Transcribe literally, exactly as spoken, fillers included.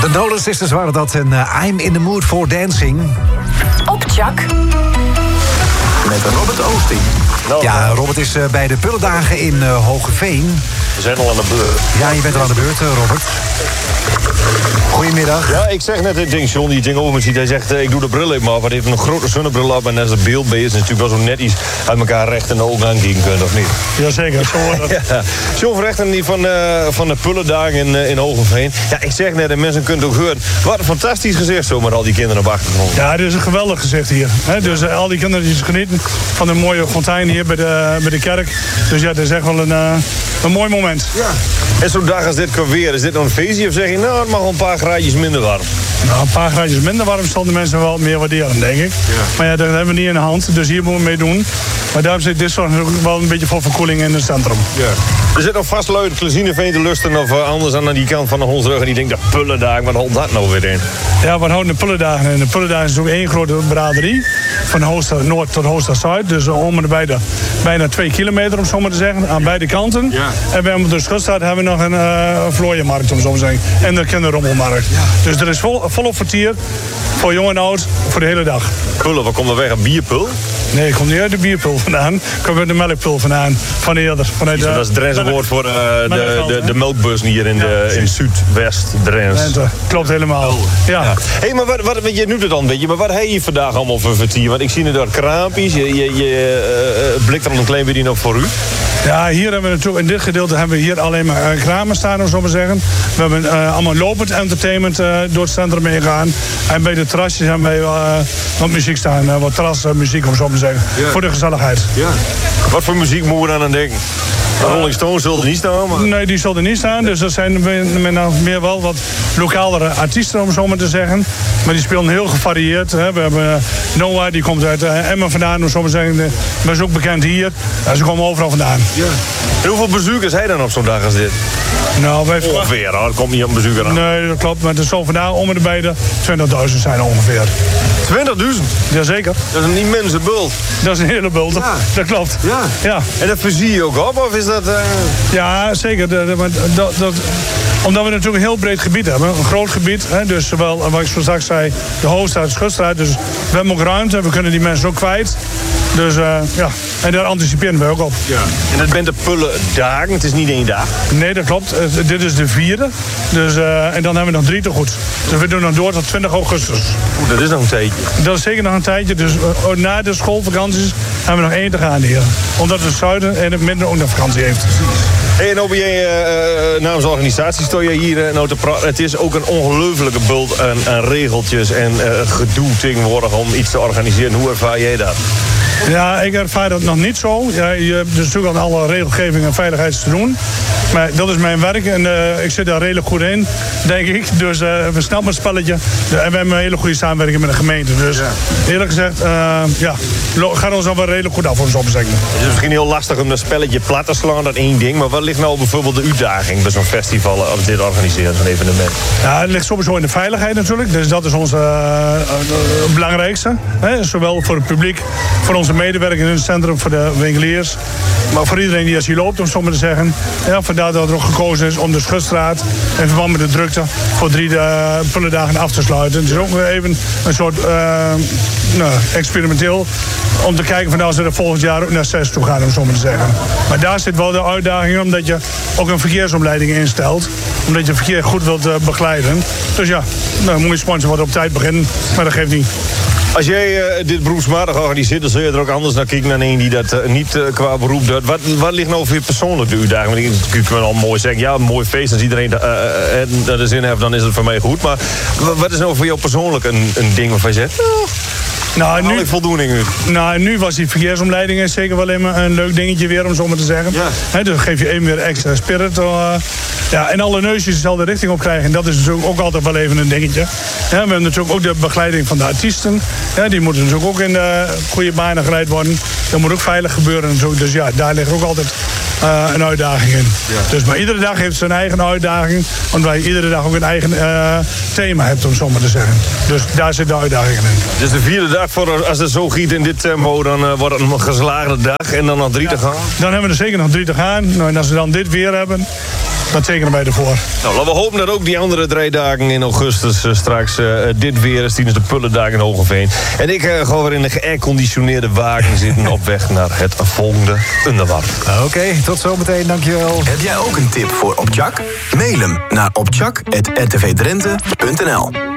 De Nolan Sisters waren dat en uh, I'm in the mood for dancing. Op Chuck. Met Robert Oosting. Ja, Robert is uh, bij de Pullendagen in uh, Hogeveen. We zijn al aan de beurt. Ja, je bent al aan de beurt, uh, Robert. Goedemiddag. Ja, ik zeg net dit ding, John, die ding over me ziet. Hij zegt, uh, ik doe de bril even maar. Want hij heeft een grote zonnebril op. En als het beeld bij is, is het natuurlijk wel zo net iets uit elkaar recht in de ogen aankijken kunnen, of niet? Jazeker, zo wordt het. Ja. John Verrechten die van, uh, van de Pullendagen in, uh, in Hogeveen. Ja, ik zeg net, en mensen kunnen het ook horen. Wat een fantastisch gezicht zo met al die kinderen op achtergrond. Ja, dit is een geweldig gezicht hier. He, dus uh, al die kinderen die genieten van een mooie fontein hier bij de, bij de kerk. Dus ja, het is echt wel een, uh, een mooi moment. Ja. En zo'n dag als dit kan weer, is dit nog een feestje? Of zeg je, nou, het mag wel een paar graadjes minder warm? Nou, een paar graadjes minder warm zal de mensen wel meer waarderen, denk ik. Ja. Maar ja, dat hebben we niet in de hand, dus hier moeten we mee doen. Maar daarom zit dit zorgt ook wel een beetje voor verkoeling in het centrum. Ja. Er zit nog vast leuk Klezineveen te lusten of uh, anders aan die kant van de Hondsrug. En die denkt, de Pullendagen, wat houdt dat nou weer in? Ja, wat houden de Pullendagen in? De Pullendagen is ook één grote braderie. Van Hoogstad Noord tot Hoogstad Zuid. Dus om en bij de bijna twee kilometer, om zo maar te zeggen. Aan beide kanten. Ja. En bij de Schutstraat hebben we nog een uh, vlooienmarkt, om zo te zeggen. En de kinderrommelmarkt. Ja. Dus er is vol, volop vertier. Voor jong en oud. Voor de hele dag. Pullen, waar komt er weg? Een bierpul? Nee, ik kom niet uit de bierpul vandaan. Ik kom uit de melkpul vandaan. Van eerder. Vanuit de, dat is het Drentse woord voor uh, de, de, de melkbus hier in, de, ja, in Zuidwest-Drents. Klopt helemaal. Oh. Ja. Ja. Hey, maar wat, wat, je doet het al een beetje, maar wat heb je vandaag allemaal voor vertier? Want ik zie er kraampjes, je, je, je uh, blikt er al een klein beetje op voor u. Ja, hier hebben we natuurlijk, in dit gedeelte hebben we hier alleen maar uh, kramen staan, om zo maar te zeggen. We hebben uh, allemaal lopend entertainment uh, door het centrum meegaan. En bij de terrasjes hebben we uh, wat muziek staan, uh, wat terrasmuziek, om zo maar te zeggen. Ja. Voor de gezelligheid. Ja. Wat voor muziek moeten we dan aan denken? De Rolling Stones zullen er niet staan, maar... Nee, die zullen er niet staan. Dus er zijn meer wel wat lokalere artiesten, om zo maar te zeggen. Maar die spelen heel gevarieerd. Hè. We hebben Noah, die komt uit uh, Emmen vandaan, om zo maar te zeggen. Maar is ook bekend hier. Ja, ze komen overal vandaan. Ja. En hoeveel bezoekers hij dan op zo'n dag als dit? Nou, wij ongeveer, hoor. Dat komt niet op een bezoeker aan. Nee, dat klopt. Maar het zal vandaag om en bij de twintigduizend zijn ongeveer. twintigduizend? Jazeker. Dat is een immense bult. Dat is een hele bult. Ja. Dat klopt. Ja. Ja. En dat verzie je ook op, of is dat... Uh... Ja, zeker. De, de, dat, dat, omdat we natuurlijk een heel breed gebied hebben. Een groot gebied. Hè, dus zowel, wat ik zo straks zei, de Hoogstraat, de Schutstraat. Dus we hebben ook ruimte. We kunnen die mensen ook kwijt. Dus uh, ja, en daar anticiperen we ook op. Ja. En dat bent de Pullendagen, het is niet één dag? Nee, dat klopt. Uh, dit is de vierde. Dus, uh, en dan hebben we nog drie te goed. Dus we doen nog door tot twintig augustus. Oeh, dat is nog een tijdje. Dat is zeker nog een tijdje. Dus uh, na de schoolvakanties hebben we nog één te gaan hier. Omdat het zuiden en het midden ook nog vakantie heeft. Hey, en O B J, uh, namens de organisatie sto je hier uh, nou te praten. Het is ook een ongelofelijke bult aan, aan regeltjes en uh, gedoe tegenwoordig om iets te organiseren. Hoe ervaar jij dat? Ja, ik ervaar dat nog niet zo. Ja, je hebt dus natuurlijk aan alle regelgeving en veiligheid te doen. Maar dat is mijn werk en uh, ik zit daar redelijk goed in, denk ik. Dus uh, we snappen het spelletje. De, en we hebben een hele goede samenwerking met de gemeente. Dus ja. Eerlijk gezegd, uh, ja, gaat ons al wel redelijk goed af, om zo te zeggen. Het is misschien heel lastig om dat spelletje plat te slaan, dat één ding. Maar wat ligt nou bijvoorbeeld de uitdaging bij zo'n festival als dit organiseren, zo'n evenement? Ja, het ligt sowieso in de veiligheid natuurlijk. Dus dat is ons uh, uh, belangrijkste. Hè? Zowel voor het publiek, voor onze medewerkers in het centrum, voor de winkeliers. Maar voor iedereen die als hier loopt, om zo maar te zeggen. Ja, vandaar dat er ook gekozen is om de Schutstraat in verband met de drukte voor drie uh, Pullendagen af te sluiten. Het is ook weer even een soort uh, nou, experimenteel om te kijken van als we er volgend jaar ook naar zes toe gaan, om zo maar te zeggen. Maar daar zit wel de uitdaging omdat je ook een verkeersomleiding instelt. Omdat je het verkeer goed wilt uh, begeleiden. Dus ja, nou, moet je sponsor wat op tijd beginnen, maar dat geeft niet. Als jij uh, dit beroepsmatig organiseert, dan zul je er ook anders naar kijken dan een die dat uh, niet uh, qua beroep doet. Wat, wat ligt nou voor je persoonlijk de uitdaging? Want je kunt wel mooi zeggen, ja, een mooi feest. Als iedereen uh, uh, er zin heeft, dan is het voor mij goed. Maar wat is nou voor jou persoonlijk een, een ding waarvan je zegt... Oh, nou, nu, voldoening nu. Nou, nu was die verkeersomleiding is zeker wel even een leuk dingetje weer, om zo maar te zeggen. Ja. He, dus geef je even weer extra spirit. Uh, ja, en alle neusjes dezelfde richting op krijgen. Dat is natuurlijk ook altijd wel even een dingetje. Ja, we hebben natuurlijk ook de begeleiding van de artiesten. Ja, die moeten natuurlijk ook in de goede banen geleid worden. Dat moet ook veilig gebeuren en zo. Dus ja, daar ligt ook altijd uh, een uitdaging in. Ja. Dus maar iedere dag heeft zijn eigen uitdaging. Omdat wij iedere dag ook een eigen uh, thema hebben, om zo maar te zeggen. Dus daar zit de uitdaging in. Dus de vierde dag, voor, als het zo giet in dit tempo, dan uh, wordt het een geslaagde dag. En dan nog drie ja. te gaan? Dan hebben we er zeker nog drie te gaan. Nou, en als we dan dit weer hebben... dat tekenen wij ervoor. Nou, laten we hopen dat ook die andere drie dagen in augustus uh, straks uh, dit weer is tijdens de Pullendagen in Hogeveen. En ik uh, ga weer in de geairconditioneerde wagen zitten op weg naar het volgende Underwarp. Oké, okay, tot zometeen, dankjewel. Heb jij ook een tip voor Opchak? Mail hem naar opchak punt r t v drenthe punt n l.